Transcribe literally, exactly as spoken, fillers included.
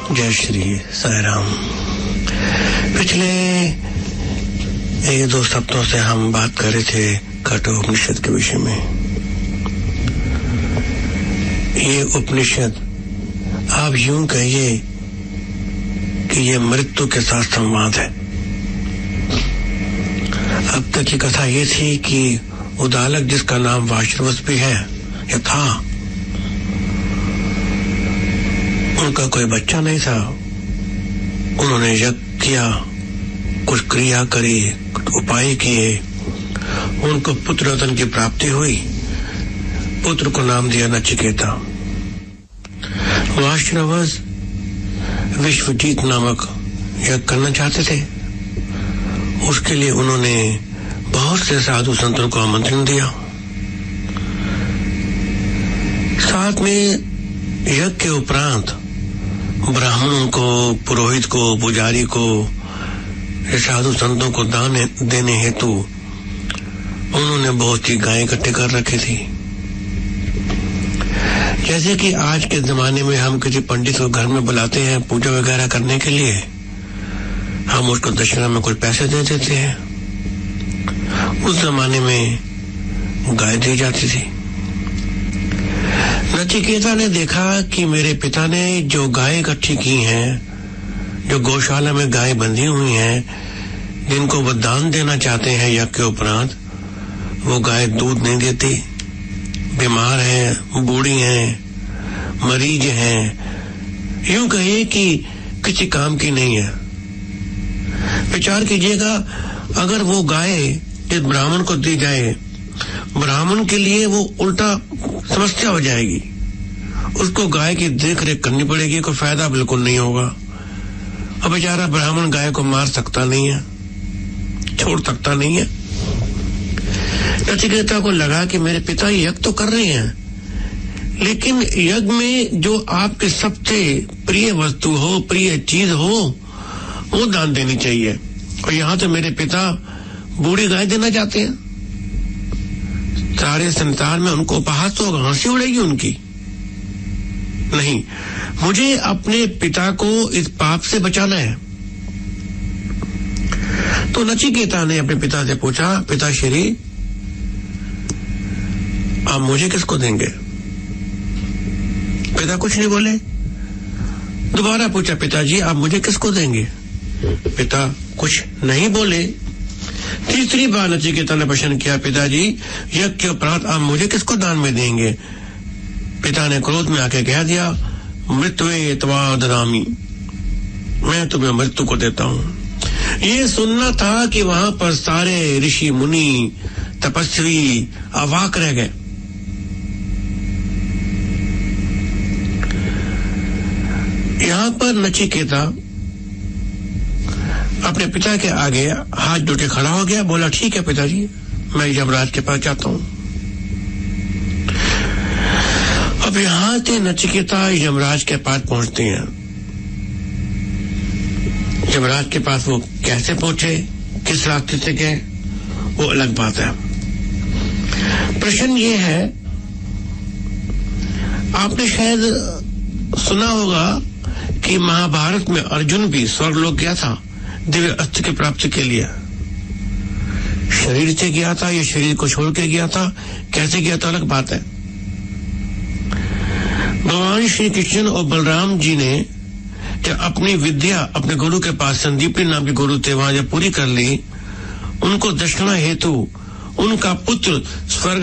जय श्री साई राम। पिछले एक दो सप्ताहों से हम बात कर रहे थे कठोपनिषद के विषय में। ये उपनिषद आप यूं कहिए कि ये मृत्यु के साथ संवाद है। अब तक की कथा ये थी कि उदालक, जिसका नाम वाश्रवस भी है या था, उनका कोई बच्चा नहीं था। उन्होंने यज्ञ किया, कुछ क्रिया करी, कुछ उपाय किए, उनको पुत्र रत्न की प्राप्ति हुई। पुत्र को नाम दिया नचिकेता। वाश्रवस विश्वजीत नामक यज्ञ करना चाहते थे। उसके लिए उन्होंने बहुत से साधु संतों को आमंत्रण दिया। साथ में यज्ञ के उपरांत ब्राह्मणों को, पुरोहित को, पुजारी को, साधु संतों को दान देने हेतु उन्होंने बहुत सी गायें इकट्ठी कर रखी थी। जैसे कि आज के जमाने में हम किसी पंडित को घर में बुलाते हैं पूजा वगैरह करने के लिए, हम उसको दक्षिणा में कुछ पैसे दे देते हैं। उस जमाने में गाय दी जाती थी। नचिकेता ने देखा कि मेरे पिता ने जो गाय इकट्ठी की हैं, जो गौशाला में गाय बंधी हुई हैं, जिनको वो दान देना चाहते हैं यज्ञ के उपरांत, वो गाय दूध नहीं देती, बीमार हैं, बूढ़ी हैं, मरीज हैं, यूं कहिए कि किसी काम की नहीं है। विचार कीजिएगा, अगर वो गाय इस ब्राह्मण को दी जाए, ब्राह्मण के लिए वो उल्टा समस्या हो जाएगी। उसको गाय की देख रेख करनी पड़ेगी, कोई फायदा बिल्कुल नहीं होगा। अब बेचारा ब्राह्मण गाय को मार सकता नहीं है, छोड़ सकता नहीं है। नचिकेता को लगा कि मेरे पिता यज्ञ तो कर रहे हैं, लेकिन यज्ञ में जो आपके सबसे प्रिय वस्तु हो, प्रिय चीज हो, वो दान देनी चाहिए। और यहाँ तो मेरे पिता बूढ़ी गाय देना चाहते हैं। सारे संसार में उनको उपहास तो होगा, हंसी उड़ेगी उनकी। नहीं, मुझे अपने पिता को इस पाप से बचाना है। तो नचिकेता ने अपने पिता से पूछा, पिताश्री आप मुझे किसको देंगे? पिता कुछ नहीं बोले। दोबारा पूछा, पिताजी आप मुझे किसको देंगे? पिता कुछ नहीं बोले। तीसरी बार नचिकेता ने प्रश्न किया, पिताजी यज्ञ के उपरांत आप मुझे किसको दान में देंगे? पिता ने क्रोध में आके कह दिया, मृत्युए त्वा ददामि, मैं तुम्हें मृत्यु को देता हूं। ये सुनना था कि वहां पर सारे ऋषि मुनि तपस्वी अवाक रह गए। यहां पर नचिकेता अपने पिता के आगे हाथ जोड़ के खड़ा हो गया, बोला, ठीक है पिताजी, मैं यमराज के पास जाता हूं। अब यहां से नचिकेता यमराज के पास पहुंचते हैं। यमराज के पास वो कैसे पहुंचे, किस रास्ते से गए, वो अलग बात है। प्रश्न ये है, आपने शायद सुना होगा कि महाभारत में अर्जुन भी स्वर्गलोक गया था दिव्य अस्त्र की प्राप्ति के लिए। शरीर से गया था या शरीर को छोड़ के गया था, कैसे गया था अलग बात है। भगवान श्री कृष्ण और बलराम जी ने जब अपनी विद्या अपने गुरु के पास, संदीपनी नाम के गुरु थे, वहां जब पूरी कर ली, उनको दक्षिणा हेतु उनका पुत्र स्वर्ग